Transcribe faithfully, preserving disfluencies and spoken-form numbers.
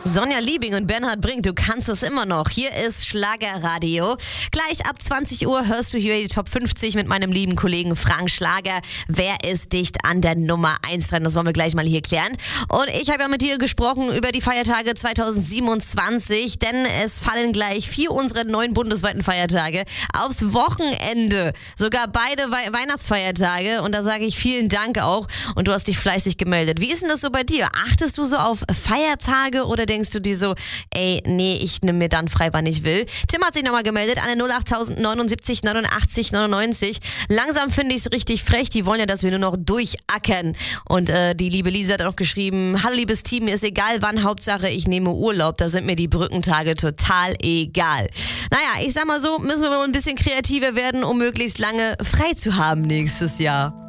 Sonja Liebing und Bernhard Brink, du kannst es immer noch. Hier ist Schlagerradio. Gleich ab zwanzig Uhr hörst du hier die Top fünfzig mit meinem lieben Kollegen Frank Schlager. Wer ist dicht an der Nummer eins dran? Das wollen wir gleich mal hier klären. Und ich habe ja mit dir gesprochen über die Feiertage zweitausendsiebenundzwanzig, denn es fallen gleich vier unserer neun bundesweiten Feiertage aufs Wochenende. Sogar beide We- Weihnachtsfeiertage. Und da sage ich vielen Dank auch. Und du hast dich fleißig gemeldet. Wie ist denn das so bei dir? Achtest du so auf Feiertage oder denkst du dir so, ey, nee, ich nehme mir dann frei, wann ich will? Tim hat sich nochmal gemeldet an der null acht neunundsiebzig neunundachtzig neunundneunzig. Langsam finde ich es richtig frech, die wollen ja, dass wir nur noch durchackern. Und äh, die liebe Lisa hat auch geschrieben, hallo liebes Team, mir ist egal wann, Hauptsache ich nehme Urlaub, da sind mir die Brückentage total egal. Naja, ich sag mal so, müssen wir wohl ein bisschen kreativer werden, um möglichst lange frei zu haben nächstes Jahr.